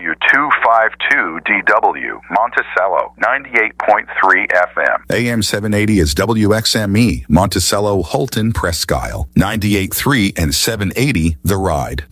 W252DW, Monticello, 98.3 FM. AM 780 is WXME, Monticello, Holton, Presque Isle, 98.3 and 780 The Ride.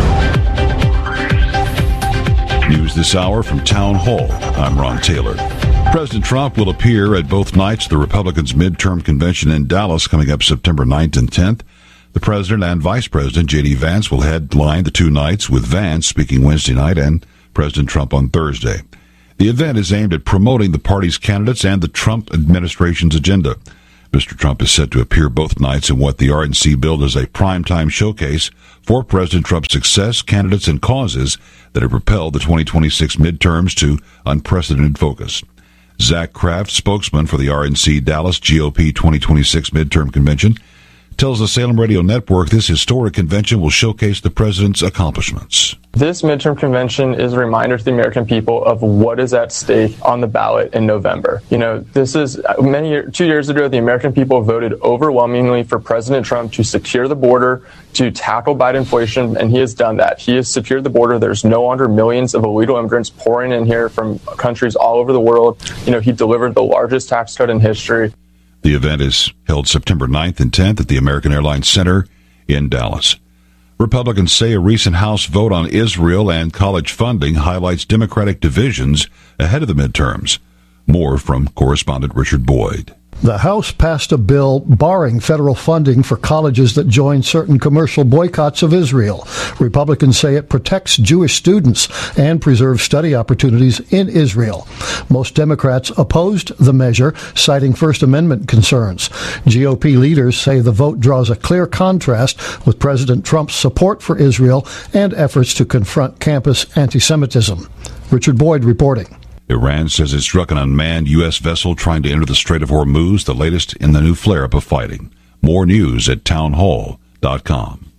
News this hour from Town Hall. I'm Ron Taylor. President Trump will appear at both nights of the Republicans' midterm convention in Dallas coming up September 9th and 10th. The President and Vice President, J.D. Vance, will headline the two nights, with Vance speaking Wednesday night and President Trump on Thursday. The event is aimed at promoting the party's candidates and the Trump administration's agenda. Mr. Trump is set to appear both nights in what the RNC billed as a primetime showcase for President Trump's success, candidates, and causes that have propelled the 2026 midterms to unprecedented focus. Zach Kraft, spokesman for the RNC Dallas GOP 2026 midterm convention, tells the Salem Radio Network this historic convention will showcase the president's accomplishments. This midterm convention is a reminder to the American people of what is at stake on the ballot in November. This is 2 years ago, the American people voted overwhelmingly for President Trump to secure the border, to tackle Biden inflation, and he has done that. He has secured the border. There's no longer millions of illegal immigrants pouring in here from countries all over the world. He delivered the largest tax cut in history. The event is held September 9th and 10th at the American Airlines Center in Dallas. Republicans say a recent House vote on Israel and college funding highlights Democratic divisions ahead of the midterms. More from correspondent Richard Boyd. The House passed a bill barring federal funding for colleges that join certain commercial boycotts of Israel. Republicans say it protects Jewish students and preserves study opportunities in Israel. Most Democrats opposed the measure, citing First Amendment concerns. GOP leaders say the vote draws a clear contrast with President Trump's support for Israel and efforts to confront campus anti-Semitism. Richard Boyd reporting. Iran says it struck an unmanned U.S. vessel trying to enter the Strait of Hormuz, the latest in the new flare-up of fighting. More news at townhall.com.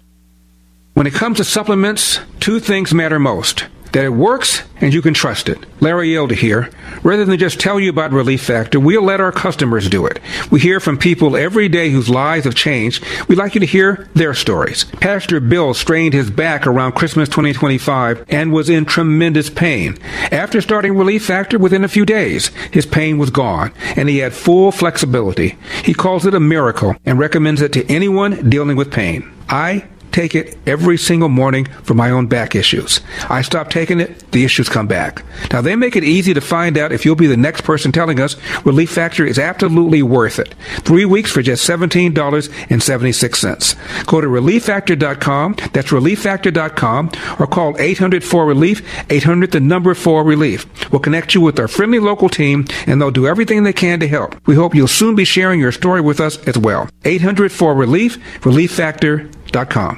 When it comes to supplements, two things matter most: that it works and you can trust it. Larry Elder here. Rather than just tell you about Relief Factor, we'll let our customers do it. We hear from people every day whose lives have changed. We'd like you to hear their stories. Pastor Bill strained his back around Christmas 2025 and was in tremendous pain. After starting Relief Factor, within a few days, his pain was gone, and he had full flexibility. He calls it a miracle and recommends it to anyone dealing with pain. I take it every single morning for my own back issues. I stop taking it, the issues come back. Now, they make it easy to find out if you'll be the next person telling us Relief Factor is absolutely worth it. 3 weeks for just $17.76. Go to ReliefFactor.com, that's ReliefFactor.com, or call 800-4RELIEF, 800-4RELIEF. We'll connect you with our friendly local team, and they'll do everything they can to help. We hope you'll soon be sharing your story with us as well. 800-4RELIEF, ReliefFactor.com.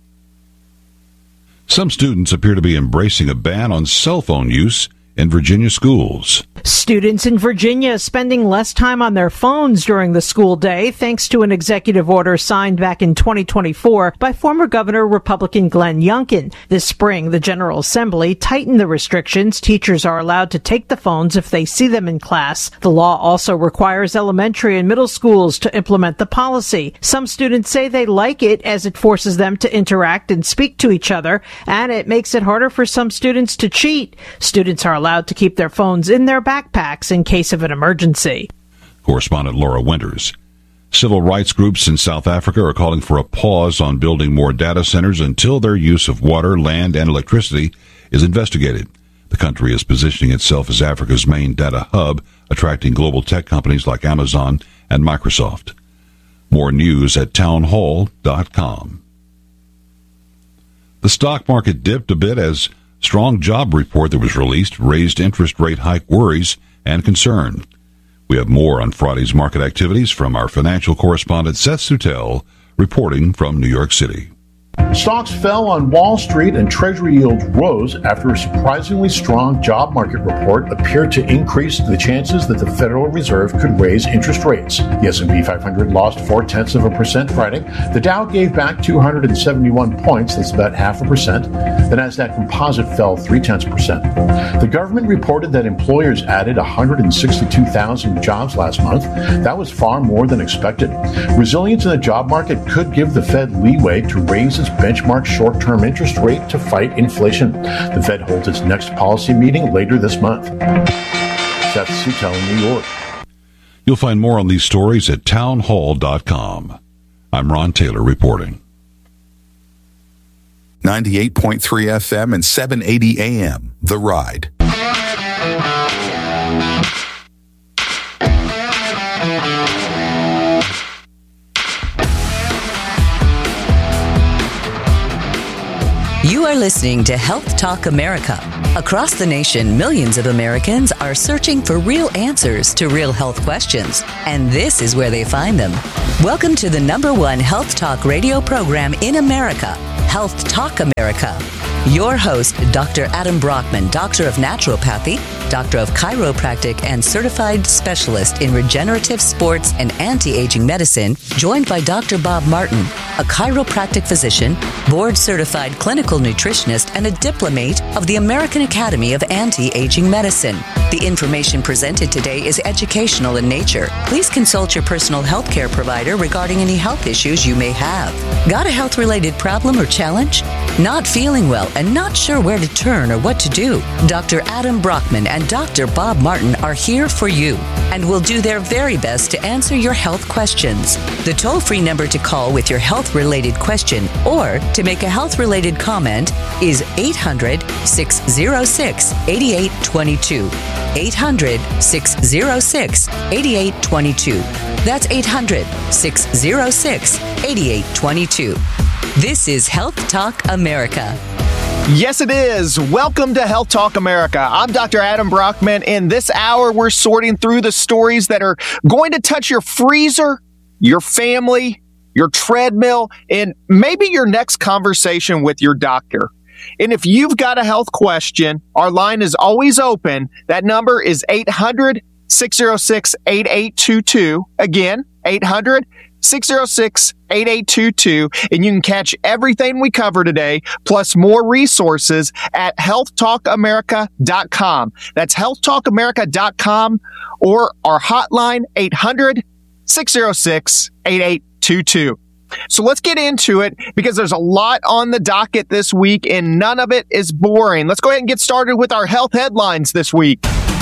Some students appear to be embracing a ban on cell phone use in Virginia schools. Students in Virginia spending less time on their phones during the school day thanks to an executive order signed back in 2024 by former Governor Republican Glenn Youngkin. This spring, the General Assembly tightened the restrictions. Teachers are allowed to take the phones if they see them in class. The law also requires elementary and middle schools to implement the policy. Some students say they like it as it forces them to interact and speak to each other, and it makes it harder for some students to cheat. Students are allowed to keep their phones in their backpacks in case of an emergency. Correspondent Laura Winters. Civil rights groups in South Africa are calling for a pause on building more data centers until their use of water, land, and electricity is investigated. The country is positioning itself as Africa's main data hub, attracting global tech companies like Amazon and Microsoft. More news at townhall.com. The stock market dipped a bit as strong job report that was released raised interest rate hike worries and concern. We have more on Friday's market activities from our financial correspondent Seth Sutel, reporting from New York City. Stocks fell on Wall Street and Treasury yields rose after a surprisingly strong job market report appeared to increase the chances that the Federal Reserve could raise interest rates. The S&P 500 lost 0.4% Friday. The Dow gave back 271 points, that's about 0.5%. The Nasdaq Composite fell 0.3%. The government reported that employers added 162,000 jobs last month. That was far more than expected. Resilience in the job market could give the Fed leeway to raise its benchmark short-term interest rate to fight inflation. The Fed holds its next policy meeting later this month. Seth Sutel in New York. You'll find more on these stories at townhall.com. I'm Ron Taylor reporting. 98.3 FM and 780 AM, The Ride. You are listening to Health Talk America. Across the nation, millions of Americans are searching for real answers to real health questions, and this is where they find them. Welcome to the #1 health talk radio program in America, Health Talk America. Your host, Dr. Adam Brockman, Doctor of Naturopathy, Doctor of Chiropractic, and Certified Specialist in Regenerative Sports and Anti-Aging Medicine, joined by Dr. Bob Martin, a chiropractic physician, board-certified clinical nutritionist, and a diplomate of the American Academy of Anti-Aging Medicine. The information presented today is educational in nature. Please consult your personal health care provider regarding any health issues you may have. Got a health-related problem or challenge? Not feeling well and not sure where to turn or what to do? Dr. Adam Brockman and Dr. Bob Martin are here for you and will do their very best to answer your health questions. The toll-free number to call with your health-related question or to make a health-related comment is 800-606-8822. 800-606-8822. That's 800-606-8822. This is Health Talk America. Yes, it is. Welcome to Health Talk America. I'm Dr. Adam Brockman. In this hour, we're sorting through the stories that are going to touch your freezer, your family, your treadmill, and maybe your next conversation with your doctor. And if you've got a health question, our line is always open. That number is 800-606-8822. Again, 800-606-8822, and you can catch everything we cover today, plus more resources at healthtalkamerica.com. That's healthtalkamerica.com, or our hotline, 800-606-8822. So let's get into it, because there's a lot on the docket this week, and none of it is boring. Let's go ahead and get started with our health headlines this week.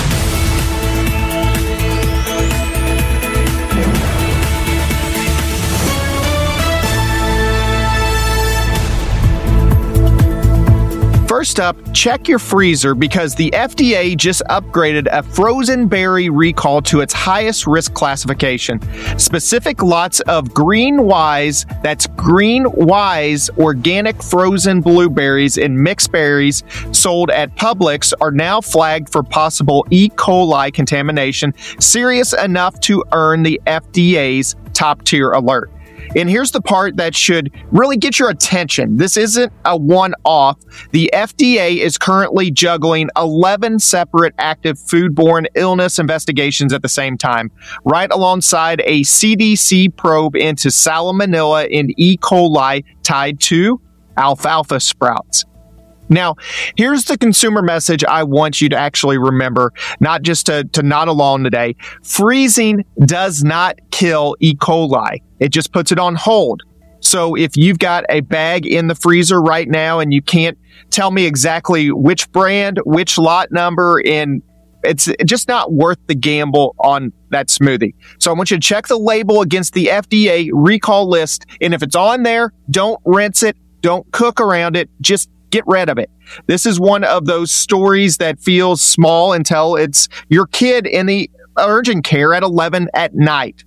First up, check your freezer, because the FDA just upgraded a frozen berry recall to its highest risk classification. Specific lots of Green Wise, that's Green Wise organic frozen blueberries and mixed berries sold at Publix are now flagged for possible E. coli contamination, serious enough to earn the FDA's top tier alert. And here's the part that should really get your attention. This isn't a one-off. The FDA is currently juggling 11 separate active foodborne illness investigations at the same time, right alongside a CDC probe into Salmonella and E. coli tied to alfalfa sprouts. Now, here's the consumer message I want you to actually remember, not just to nod along today. Freezing does not kill E. coli. It just puts it on hold. So if you've got a bag in the freezer right now and you can't tell me exactly which brand, which lot number, and it's just not worth the gamble on that smoothie. So I want you to check the label against the FDA recall list. And if it's on there, don't rinse it. Don't cook around it. Just get rid of it. This is one of those stories that feels small until it's your kid in the urgent care at 11 at night.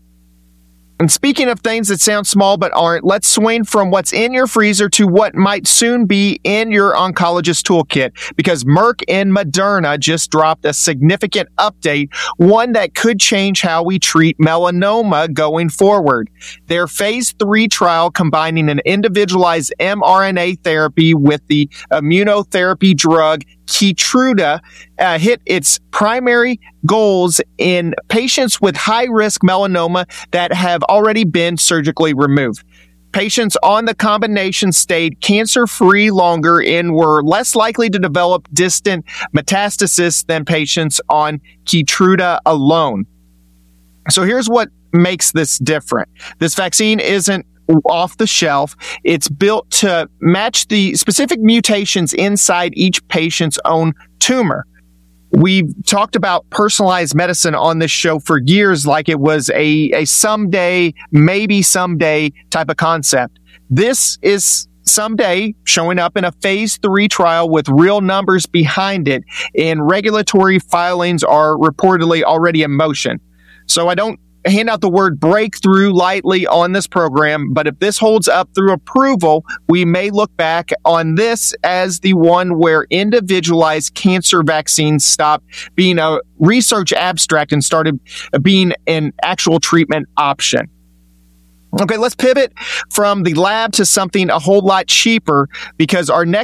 And speaking of things that sound small but aren't, let's swing from what's in your freezer to what might soon be in your oncologist toolkit, because Merck and Moderna just dropped a significant update, one that could change how we treat melanoma going forward. Their phase 3 trial combining an individualized mRNA therapy with the immunotherapy drug Keytruda hit its primary goals in patients with high-risk melanoma that have already been surgically removed. Patients on the combination stayed cancer-free longer and were less likely to develop distant metastasis than patients on Keytruda alone. So here's what makes this different. This vaccine isn't off the shelf. It's built to match the specific mutations inside each patient's own tumor. We've talked about personalized medicine on this show for years, like it was a someday, maybe someday type of concept. This is someday showing up in a phase 3 trial with real numbers behind it, and regulatory filings are reportedly already in motion. So I don't hand out the word breakthrough lightly on this program, but if this holds up through approval, we may look back on this as the one where individualized cancer vaccines stopped being a research abstract and started being an actual treatment option. Okay, let's pivot from the lab to something a whole lot cheaper, because our next